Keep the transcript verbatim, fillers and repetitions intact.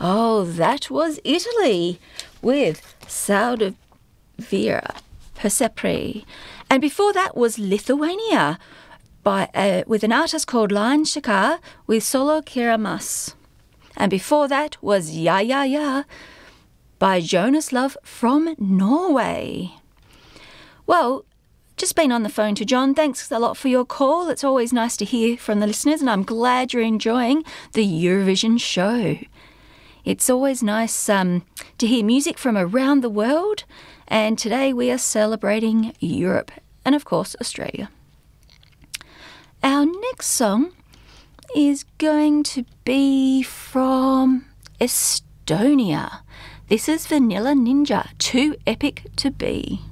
Oh, that was Italy with Salve Vera Persephone. And before that was Lithuania by uh, with an artist called Lion Shakar with Solo Kiramas. And before that was Ya Ya Ya by Jonas Love from Norway. Well, just been on the phone to John. Thanks a lot for your call. It's always nice to hear from the listeners, and I'm glad you're enjoying the Eurovision show. It's always nice um, to hear music from around the world, and today we are celebrating Europe and, of course, Australia. Our next song is going to be from Estonia. This is Vanilla Ninja, Too Epic to Be.